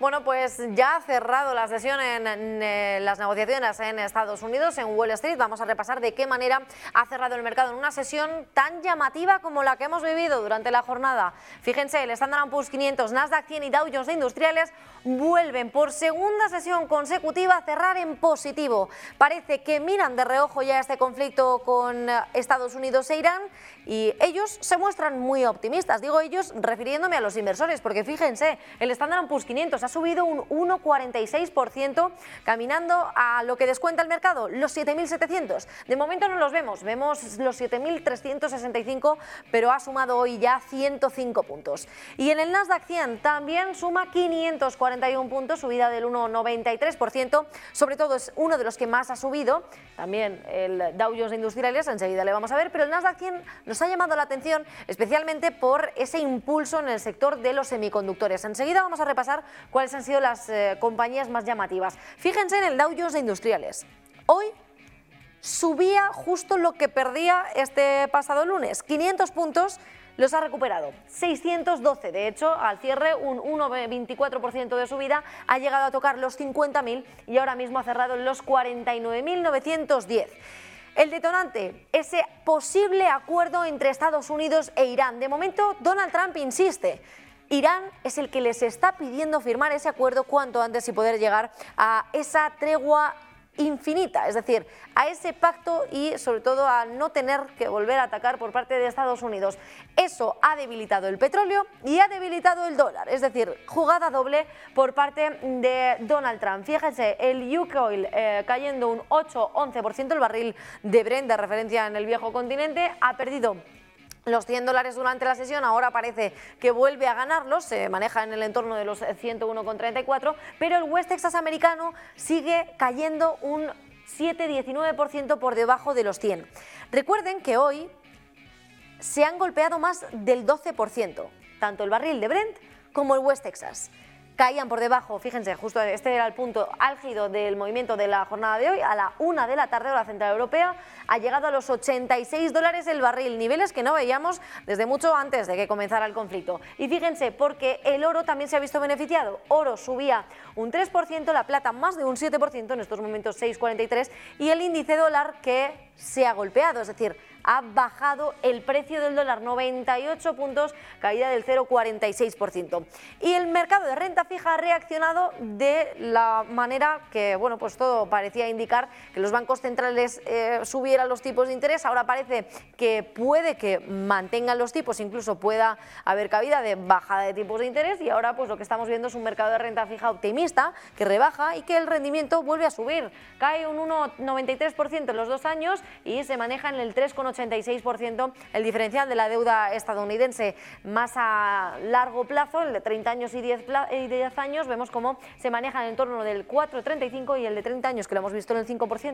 Bueno, pues ya ha cerrado la sesión en las negociaciones en Estados Unidos, en Wall Street. Vamos a repasar de qué manera ha cerrado el mercado en una sesión tan llamativa como la que hemos vivido durante la jornada. Fíjense, el Standard & Poor's 500, Nasdaq 100 y Dow Jones de Industriales vuelven por segunda sesión consecutiva a cerrar en positivo. Parece que miran de reojo ya este conflicto con Estados Unidos e Irán y ellos se muestran muy optimistas. Digo ellos refiriéndome a los inversores, porque fíjense, el Standard & Poor's 500 ha subido un 1,46%, caminando a lo que descuenta el mercado, los 7.700. De momento no los vemos los 7.365, pero ha sumado hoy ya 105 puntos. Y en el Nasdaq 100 también suma 541 puntos, subida del 1,93%, sobre todo es uno de los que más ha subido, también el Dow Jones de Industriales, enseguida le vamos a ver, pero el Nasdaq 100 nos ha llamado la atención especialmente por ese impulso en el sector de los semiconductores. Enseguida vamos a repasar cuáles han sido las compañías más llamativas. Fíjense en el Dow Jones de Industriales. Hoy subía justo lo que perdía este pasado lunes, 500 puntos. Los ha recuperado, 612, de hecho, al cierre un 1,24% de subida, ha llegado a tocar los 50.000 y ahora mismo ha cerrado en los 49.910. El detonante, ese posible acuerdo entre Estados Unidos e Irán. De momento, Donald Trump insiste. Irán es el que les está pidiendo firmar ese acuerdo cuanto antes y poder llegar a esa tregua infinita, es decir, a ese pacto y sobre todo a no tener que volver a atacar por parte de Estados Unidos. Eso ha debilitado el petróleo y ha debilitado el dólar, es decir, jugada doble por parte de Donald Trump. Fíjense, el UK Oil cayendo un 8-11%, el barril de Brent de referencia en el viejo continente ha perdido los $100 durante la sesión, ahora parece que vuelve a ganarlos, se maneja en el entorno de los 101,34, pero el West Texas americano sigue cayendo un 7,19% por debajo de los 100. Recuerden que hoy se han golpeado más del 12%, tanto el barril de Brent como el West Texas. Caían por debajo, fíjense, justo este era el punto álgido del movimiento de la jornada de hoy, a la 1 de la tarde hora central europea, ha llegado a los $86 el barril, niveles que no veíamos desde mucho antes de que comenzara el conflicto. Y fíjense, porque el oro también se ha visto beneficiado, oro subía un 3%, la plata más de un 7%, en estos momentos 6,43%, y el índice dólar que se ha golpeado, es decir, ha bajado el precio del dólar 98 puntos, caída del 0,46%. Y el mercado de renta fija ha reaccionado de la manera que, bueno, pues todo parecía indicar que los bancos centrales subieran los tipos de interés. Ahora parece que puede que mantengan los tipos, incluso pueda haber cabida de bajada de tipos de interés, y ahora pues lo que estamos viendo es un mercado de renta fija optimista que rebaja y que el rendimiento vuelve a subir. Cae un 1,93% en los 2 años y se maneja en el 3,86% el diferencial de la deuda estadounidense. Más a largo plazo, el de 30 años y 10 años, vemos cómo se maneja en el entorno del 4,35 y el de 30 años, que lo hemos visto en el 5%.